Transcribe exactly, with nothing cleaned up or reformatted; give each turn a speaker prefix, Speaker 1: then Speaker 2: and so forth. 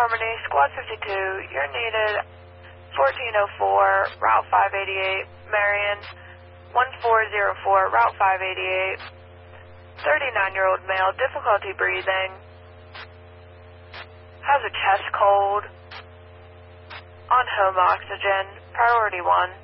Speaker 1: Harmony, Squad fifty-two, you're needed fourteen oh four, Route five eighty-eight, Marion, one four zero four, Route five eighty-eight, thirty-nine-year-old male, difficulty breathing, has a chest cold, on home oxygen, priority one.